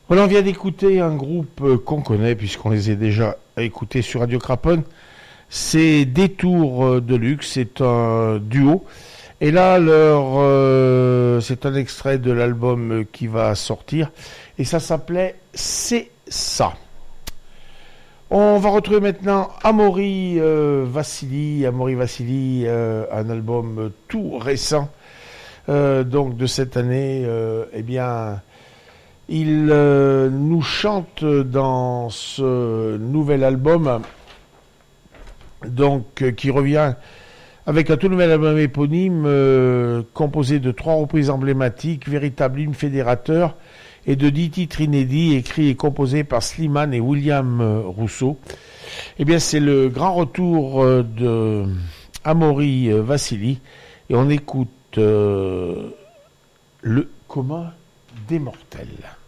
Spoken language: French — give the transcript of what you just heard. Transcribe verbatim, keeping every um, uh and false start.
Voilà, on vient d'écouter un groupe euh, qu'on connaît puisqu'on les a déjà écoutés sur Radio Craponne. C'est Détour euh, de Luxe, c'est un duo. Et là, leur, euh, c'est un extrait de l'album euh, qui va sortir. Et ça s'appelait C'est ça. On va retrouver maintenant Amaury euh, Vassili. Amaury Vassili, euh, un album euh, tout récent, euh, donc de cette année. Euh, eh bien, il euh, nous chante dans ce nouvel album, donc euh, qui revient avec un tout nouvel album éponyme euh, composé de trois reprises emblématiques, véritable hymne fédérateur, et de dix titres inédits écrits et composés par Slimane et William euh, Rousseau. Eh bien, c'est le grand retour euh, de Amaury euh, Vassili, et on écoute euh, le commun des mortels.